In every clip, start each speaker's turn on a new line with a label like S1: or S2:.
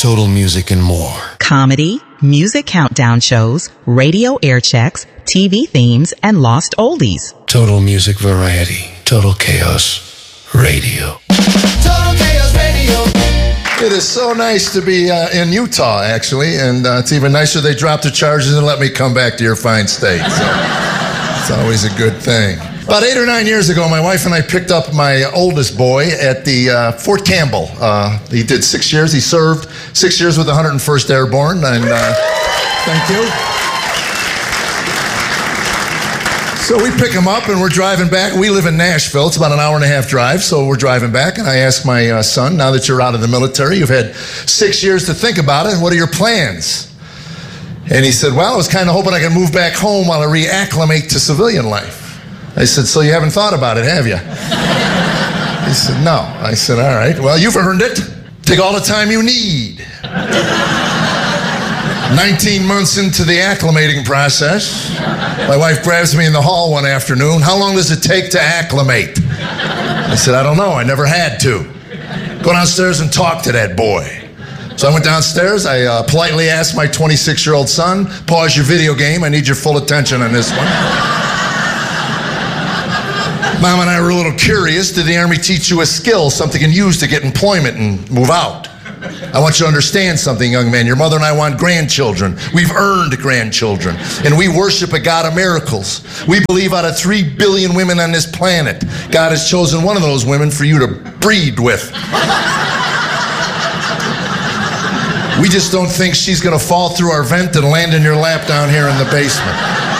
S1: Total Music and more.
S2: Comedy, music countdown shows, radio air checks, TV themes, and lost oldies.
S1: Total Music Variety. Total Chaos Radio.
S3: Total Chaos Radio. It is so nice to be in Utah, actually, and it's even nicer they dropped the charges and let me come back to your fine state. So it's always a good thing. About 8 or 9 years ago, my wife and I picked up my oldest boy at the Fort Campbell. He did 6 years. He served 6 years with the 101st Airborne, and thank you. So we pick him up, and we're driving back. We live in Nashville. It's about an hour and a half drive, so we're driving back, and I asked my son, now that you're out of the military, you've had 6 years to think about it, what are your plans? And he said, well, I was kind of hoping I could move back home while I reacclimate to civilian life. I said, so you haven't thought about it, have you? He said, no. I said, all right, well, you've earned it. Take all the time you need. 19 months into the acclimating process, my wife grabs me in the hall one afternoon. How long does it take to acclimate? I said, I don't know. I never had to. Go downstairs and talk to that boy. So I went downstairs. I politely asked my 26-year-old son, pause your video game. I need your full attention on this one. Mom and I were a little curious. Did the Army teach you a skill, something you can use to get employment and move out? I want you to understand something, young man. Your mother and I want grandchildren. We've earned grandchildren. And we worship a God of miracles. We believe out of 3 billion women on this planet, God has chosen one of those women for you to breed with. We just don't think she's going to fall through our vent and land in your lap down here in the basement.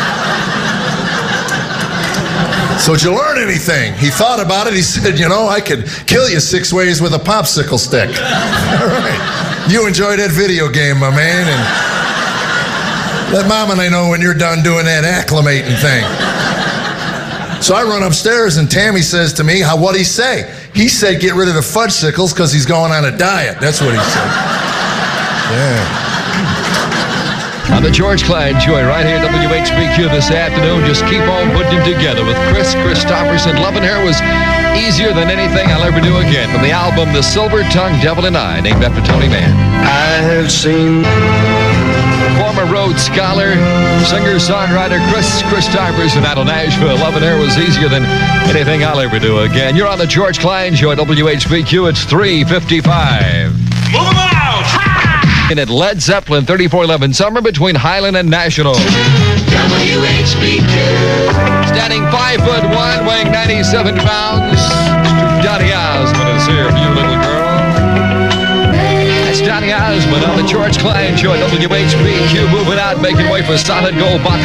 S3: So did you learn anything? He thought about it. He said, you know, I could kill you 6 ways with a popsicle stick. All right. You enjoy that video game, my man, and let Mom and I know when you're done doing that acclimating thing. So I run upstairs, and Tammy says to me, what'd he say? He said get rid of the fudgesicles because he's going on a diet. That's what he said. Yeah.
S4: On the George Klein Show right here at WHBQ this afternoon. Just keep on putting them together with Chris Christopherson. Loving Her was easier than anything I'll ever do again. From the album The Silver-Tongued Devil and I, named after Tony Mann.
S5: I have seen
S4: Former Rhodes Scholar, singer-songwriter Chris Christopherson out of Nashville. Loving Her was easier than anything I'll ever do again. You're on the George Klein Show at WHBQ. It's 3:55.
S5: Move 'em out!
S4: At Led Zeppelin, 3411 Summer between Highland and National.
S5: WHBQ.
S4: Standing 5'1", weighing 97 pounds. Mr. Donny Osmond is here for you, little girl. That's Donny Osmond on the George Klein Show at WHBQ. Moving out, making way for Solid Gold Box.